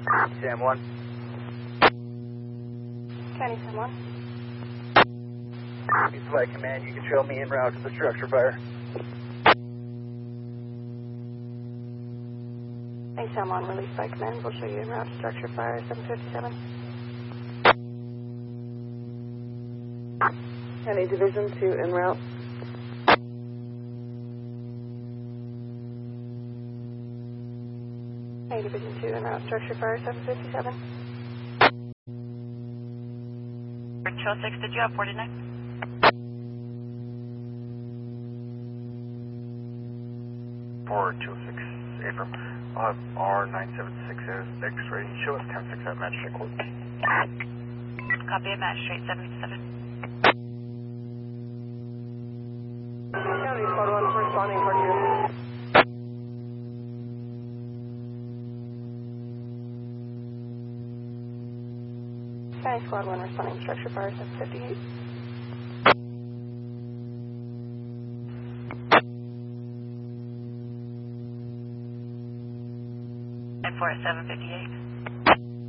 Sam 1. County Sam 1. Flight Command, you can show me en route to the structure fire. Hey, Sam 1, release by command. We'll show you en route to structure fire 757. County Division 2 en route. Hey, Division 2 en route, structure fire 757. Control 6, did you have 49? Affirm. R976 is X-ray. Show us 10-6 at Magistrate Court. Copy of Magistrate 757. County Squad 1 responding for you. County Squad 1 responding, structure fire 758. And for 758.